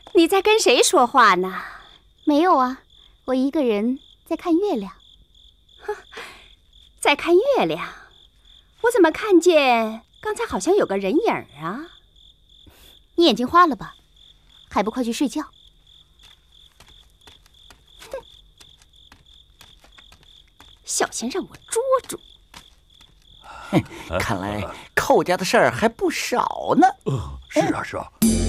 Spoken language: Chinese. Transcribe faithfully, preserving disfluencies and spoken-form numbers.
你在跟谁说话呢？ 没有啊，我一个人在看月亮。 在看月亮？我怎么看见刚才好像有个人影啊？ 你眼睛花了吧？还不快去睡觉？ 哼！小心让我捉住！ 哼，看来寇家的事儿还不少呢。 呃，是啊，是啊。